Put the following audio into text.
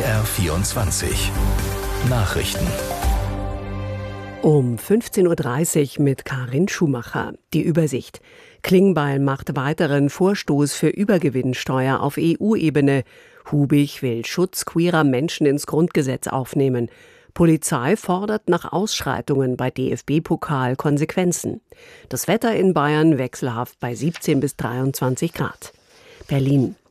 BR24 Nachrichten. Um 15.30 Uhr mit Karin Schumacher. Die Übersicht. Klingbeil macht weiteren Vorstoß für Übergewinnsteuer auf EU-Ebene. Hubig will Schutz queerer Menschen ins Grundgesetz aufnehmen. Polizei fordert nach Ausschreitungen bei DFB-Pokal Konsequenzen. Das Wetter in Bayern wechselhaft bei 17 bis 23 Grad. Berlin.